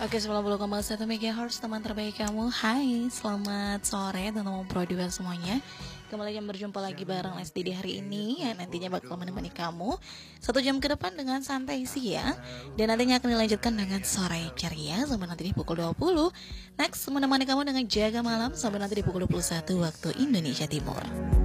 Oke, 90,1 MHz teman terbaik kamu. Hai, selamat sore teman-teman Pro2 semuanya. Kembali jam berjumpa lagi bareng Lesti di hari ini yang nantinya bakal menemani kamu 1 jam ke depan dengan santai sih ya. Dan nantinya akan dilanjutkan dengan sore ceria sampai nanti di pukul 20. Next, menemani kamu dengan jaga malam sampai nanti di pukul 21 waktu Indonesia Timur.